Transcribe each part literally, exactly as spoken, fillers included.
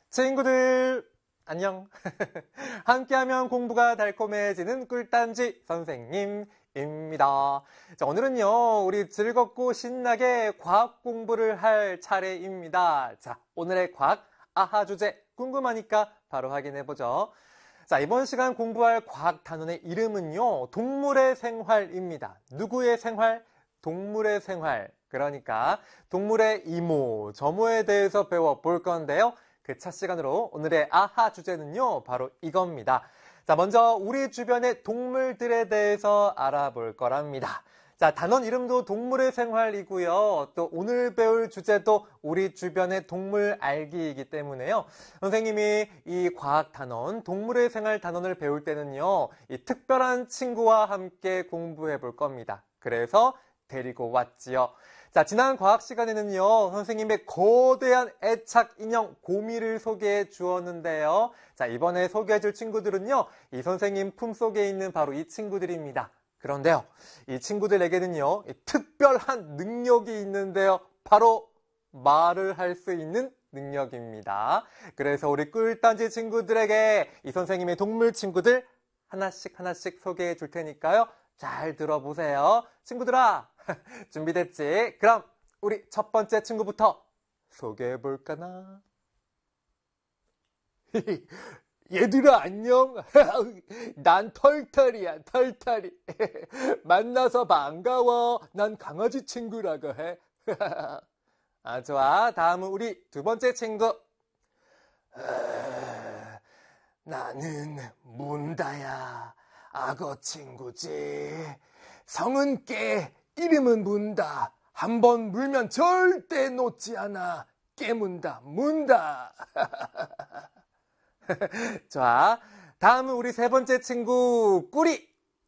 친구들 안녕. 함께하면 공부가 달콤해지는 꿀단지 선생님입니다. 자, 오늘은요 우리 즐겁고 신나게 과학 공부를 할 차례입니다. 자, 오늘의 과학 아하 주제 궁금하니까 바로 확인해보죠. 자, 이번 시간 공부할 과학 단원의 이름은요 동물의 생활입니다. 누구의 생활? 동물의 생활. 그러니까 동물의 이모, 저모에 대해서 배워볼 건데요. 그 첫 시간으로 오늘의 아하 주제는요 바로 이겁니다. 자, 먼저 우리 주변의 동물들에 대해서 알아볼 거랍니다. 자, 단원 이름도 동물의 생활이고요. 또 오늘 배울 주제도 우리 주변의 동물 알기이기 때문에요. 선생님이 이 과학 단원, 동물의 생활 단원을 배울 때는요 이 특별한 친구와 함께 공부해 볼 겁니다. 그래서 데리고 왔지요. 자, 지난 과학 시간에는요 선생님의 거대한 애착 인형 고미를 소개해 주었는데요. 자, 이번에 소개해 줄 친구들은요 이 선생님 품속에 있는 바로 이 친구들입니다. 그런데요 이 친구들에게는요 특별한 능력이 있는데요. 바로 말을 할 수 있는 능력입니다. 그래서 우리 꿀단지 친구들에게 이 선생님의 동물 친구들 하나씩 하나씩 소개해 줄 테니까요. 잘 들어보세요. 친구들아, 준비됐지? 그럼 우리 첫 번째 친구부터 소개해 볼까나? 얘들아 안녕. 난 털털이야, 털털이. 만나서 반가워. 난 강아지 친구라고 해. 아, 좋아. 다음은 우리 두 번째 친구. 나는 문다야. 악어 친구지. 성은 깨, 이름은 문다. 한번 물면 절대 놓지 않아. 깨문다, 문다. 자, 다음은 우리 세 번째 친구, 꾸리.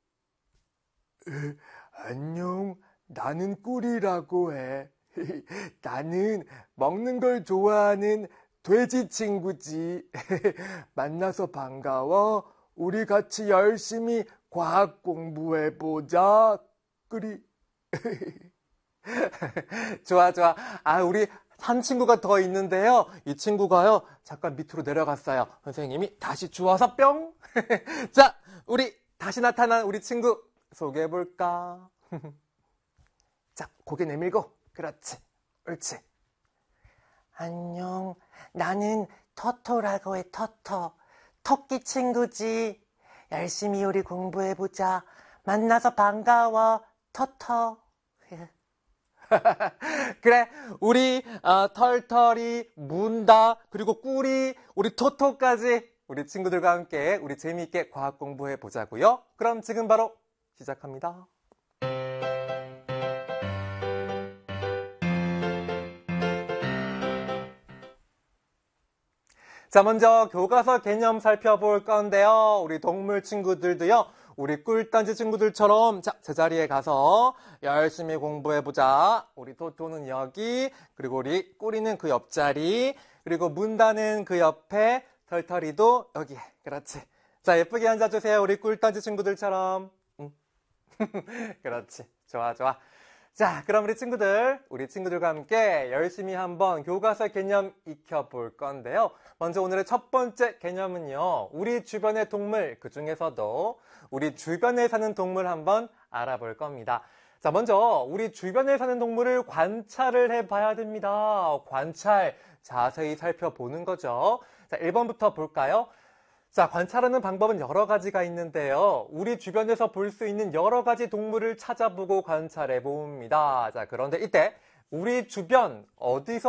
안녕, 나는 꾸리라고 해. 나는 먹는 걸 좋아하는 돼지 친구지. 만나서 반가워. 우리 같이 열심히 과학 공부해보자. 꾸리. 좋아, 좋아. 아, 우리 한 친구가 더 있는데요. 이 친구가요, 잠깐 밑으로 내려갔어요. 선생님이 다시 주워서 뿅! 자, 우리 다시 나타난 우리 친구 소개해볼까? 자, 고개 내밀고. 그렇지. 옳지. 안녕. 나는 터터라고 해, 터터. 토끼 친구지. 열심히 우리 공부해보자. 만나서 반가워. 터터. 그래, 우리 어, 털털이, 문다, 그리고 꾸리, 우리 토토까지 우리 친구들과 함께 우리 재미있게 과학 공부해 보자고요. 그럼 지금 바로 시작합니다. 자, 먼저 교과서 개념 살펴볼 건데요. 우리 동물 친구들도요. 우리 꿀단지 친구들처럼 자, 제자리에 가서 열심히 공부해보자. 우리 토토는 여기, 그리고 우리 꾸리는 그 옆자리, 그리고 문다는 그 옆에, 털털이도 여기. 그렇지. 자, 예쁘게 앉아주세요. 우리 꿀단지 친구들처럼. 응. 그렇지. 좋아, 좋아. 자, 그럼 우리 친구들, 우리 친구들과 함께 열심히 한번 교과서 개념 익혀볼 건데요. 먼저 오늘의 첫 번째 개념은요. 우리 주변의 동물, 그 중에서도 우리 주변에 사는 동물 한번 알아볼 겁니다. 자, 먼저 우리 주변에 사는 동물을 관찰을 해봐야 됩니다. 관찰, 자세히 살펴보는 거죠. 자, 일 번부터 볼까요? 자, 관찰하는 방법은 여러 가지가 있는데요. 우리 주변에서 볼 수 있는 여러 가지 동물을 찾아보고 관찰해 봅니다. 자, 그런데 이때 우리 주변 어디서